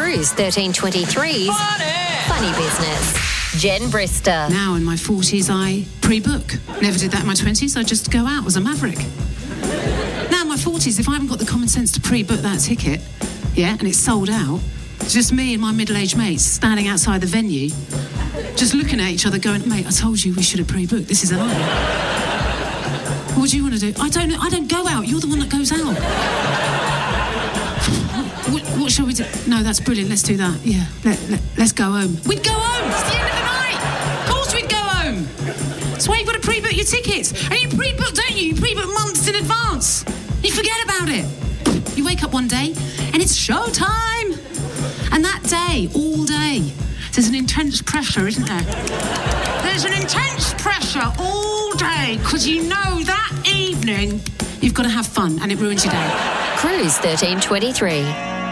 Cruise 1323's Funny Business. Jen Brister. Now in my 40s, I pre-book. Never did that in my 20s. I just go out as a maverick. Now in my 40s, if I haven't got the common sense to pre-book that ticket, and it's sold out, it's just me and my middle-aged mates standing outside the venue, just looking at each other going, mate, I told you we should have pre-booked. This is a lie. What do you want to do? I don't know. I don't go out. You're the one that goes out. What shall we do? No, that's brilliant. Let's do that. Yeah, let's go home. We'd go home. It's the end of the night. Of course we'd go home. That's why you've got to pre-book your tickets. And you pre-book, don't you? You pre-book months in advance. You forget about it. You wake up one day and it's showtime. And that day, all day, there's an intense pressure, isn't there? There's an intense pressure all day because you know that evening you've got to have fun and it ruins your day. Cruise 1323.